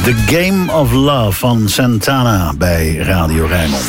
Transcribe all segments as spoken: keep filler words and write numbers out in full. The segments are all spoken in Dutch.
The Game of Love van Santana bij Radio Rijnmond.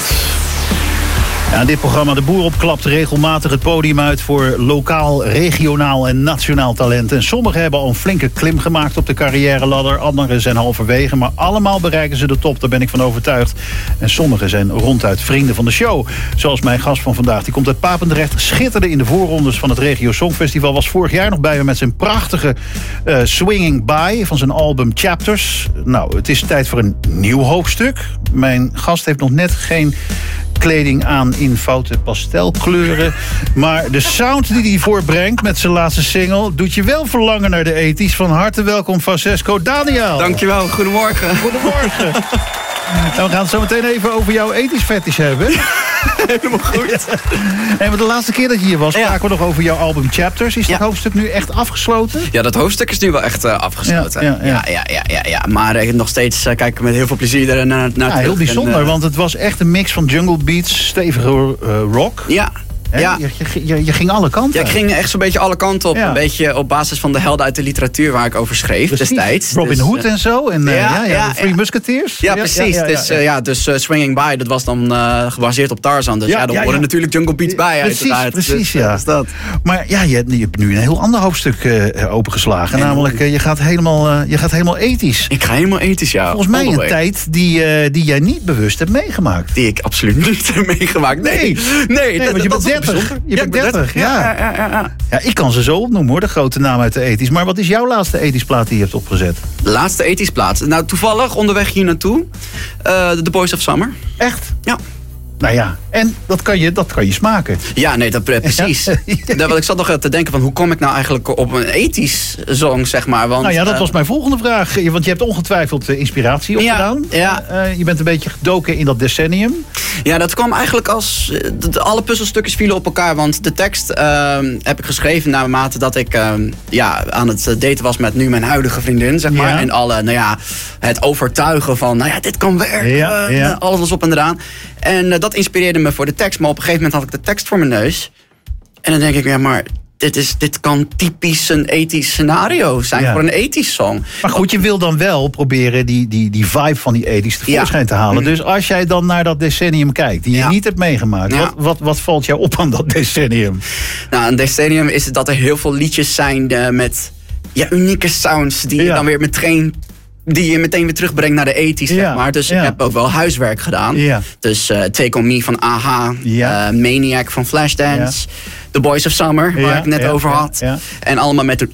Ja, dit programma De Boer op klapt regelmatig het podium uit voor lokaal, regionaal en nationaal talent. En sommigen hebben al een flinke klim gemaakt op de carrièreladder. Anderen zijn halverwege, maar allemaal bereiken ze de top. Daar ben ik van overtuigd. En sommigen zijn ronduit vrienden van de show. Zoals mijn gast van vandaag. Die komt uit Papendrecht. Schitterde in de voorrondes van het Regio Songfestival. Was vorig jaar nog bij me met zijn prachtige uh, Swinging By van zijn album Chapters. Nou, het is tijd voor een nieuw hoofdstuk. Mijn gast heeft nog net geen kleding aan in foute pastelkleuren. Maar de sound die hij voorbrengt met zijn laatste single doet je wel verlangen naar de ethisch. Van harte welkom, Francesco Daniel. Dankjewel, goedemorgen. Goedemorgen. Nou, we gaan het zo meteen even over jouw ethisch fetish hebben. Helemaal goed. En maar de laatste keer dat je hier was, ja. spraken we nog over jouw album Chapters. Is ja. dat hoofdstuk nu echt afgesloten? Ja, dat hoofdstuk is nu wel echt uh, afgesloten. Ja, ja, ja. Ja, ja, ja, ja, ja. Maar uh, nog steeds uh, kijk ik met heel veel plezier er naar, naar ja, heel bijzonder, en, uh, want het was echt een mix van jungle beats, stevige uh, rock. Ja. He, ja. Je, je, je ging alle kanten. Ja, ik ging echt zo'n beetje alle kanten op. Ja. Een beetje op basis van de helden uit de literatuur waar ik over schreef. Precies. Destijds. Robin dus, Hood en zo. En, uh, ja, ja, ja, ja, de Three ja. Musketeers. Ja, precies. Ja, ja, ja, dus, uh, ja, dus uh, Swinging By, dat was dan uh, gebaseerd op Tarzan. Dus ja, ja, daar ja, horen ja. natuurlijk jungle beats bij. Precies, uiteraard. precies, dus, ja. Dus dat. Maar ja, je, je hebt nu een heel ander hoofdstuk uh, opengeslagen. En namelijk, uh, je, gaat helemaal, uh, je gaat helemaal ethisch. Ik ga helemaal ethisch, ja. Volgens mij een tijd die, uh, die jij niet bewust hebt meegemaakt. Die ik absoluut niet heb meegemaakt. Nee, nee, nee, nee want je bent dertig. Je bent dertig, ja. Ja, ja, ja, ja. ja, ik kan ze zo opnoemen hoor, de grote naam uit de ethisch. Maar wat is jouw laatste ethisch plaat die je hebt opgezet? De laatste ethisch plaat? Nou, toevallig onderweg hier naartoe. Uh, The Boys of Summer. Echt? Ja. Nou ja, en dat kan je, dat kan je smaken. Ja, nee, dat, precies. Ja. Ik zat nog te denken van hoe kom ik nou eigenlijk op een ethisch song, zeg maar. Want, nou ja, dat uh, was mijn volgende vraag. Want je hebt ongetwijfeld inspiratie opgedaan. Ja, ja. Uh, je bent een beetje gedoken in dat decennium. Ja, dat kwam eigenlijk als... De, alle puzzelstukjes vielen op elkaar. Want de tekst uh, heb ik geschreven naarmate dat ik uh, ja, aan het daten was met nu mijn huidige vriendin, zeg maar. Ja. En alle, nou ja, het overtuigen van, nou ja, dit kan werken. Ja, ja. Uh, alles was op en eraan. En uh, dat inspireerde me voor de tekst. Maar op een gegeven moment had ik de tekst voor mijn neus. En dan denk ik, ja, maar dit, is, dit kan typisch een ethisch scenario zijn ja. voor een ethisch song. Maar goed, je wil dan wel proberen die, die, die vibe van die ethisch tevoorschijn ja. te halen. Mm. Dus als jij dan naar dat decennium kijkt, die je ja. niet hebt meegemaakt. Ja. Wat, wat, wat valt jou op aan dat decennium? Nou, een decennium is het dat er heel veel liedjes zijn uh, met ja, unieke sounds. Die ja. je dan weer meteen... die je meteen weer terugbrengt naar de ethisch, ja, zeg maar. Dus ja. ik heb ook wel huiswerk gedaan. Ja. Dus uh, Take On Me van A H, ja. uh, Maniac van Flashdance, ja. The Boys of Summer, waar ja. ik net ja. over had. Ja. Ja. En allemaal met de...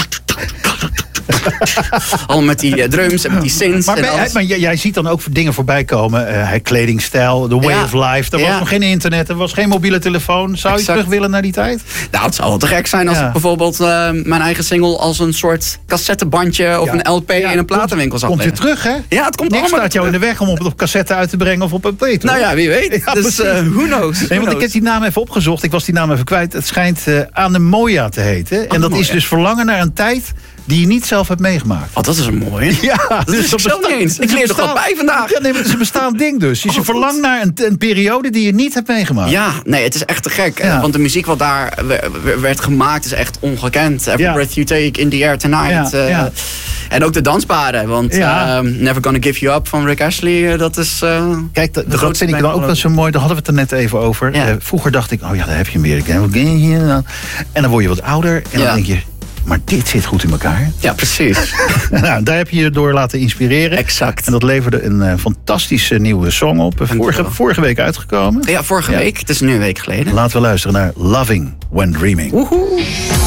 Al met die uh, drums en met die synths. Maar, en bij, maar jij, jij ziet dan ook dingen voorbij komen. Uh, kledingstijl, the way ja. of life. Er was ja. nog geen internet, er was geen mobiele telefoon. Zou exact. je terug willen naar die tijd? Nou, het zou wel te gek zijn als ja. ik bijvoorbeeld uh, mijn eigen single als een soort cassettebandje of ja. een L P ja, in een platenwinkel zat. Komt je terug, hè? Ja, het komt Niks staat jou in de weg om op, op cassette uit te brengen of op een P. Nou ja, wie weet. Ja, dus uh, who knows? Nee, want ik heb die naam even opgezocht. Ik was die naam even kwijt. Het schijnt uh, Anemoia te heten. En dat is dus verlangen naar een tijd die je niet zelf hebt meegemaakt. Oh, dat is een mooi. Ja, dat is zelf niet eens. Ik leer er wat bij vandaag. Ja, nee, maar het is een bestaand ding dus. Je oh, verlangt naar een, een periode die je niet hebt meegemaakt. Ja, nee, het is echt te gek. Ja. Want de muziek wat daar werd gemaakt is echt ongekend. Every ja. breath you take, In the Air Tonight. Ja, uh, ja. En ook de dansbaren. Want ja. uh, Never Gonna Give You Up van Rick Astley, uh, dat is... Uh, Kijk, dat, dat vind ik dan ook wel zo mooi. Daar hadden we het er net even over. Ja. Uh, vroeger dacht ik, oh ja, daar heb je meer. En dan word je wat ouder. En dan ja. denk je... Maar dit zit goed in elkaar. Ja, precies. Nou, daar heb je je door laten inspireren. Exact. En dat leverde een uh, fantastische nieuwe song op. Vorige, vorige week uitgekomen. Ja, vorige ja. week. Het is nu een week geleden. Laten we luisteren naar Loving When Dreaming. Woehoe.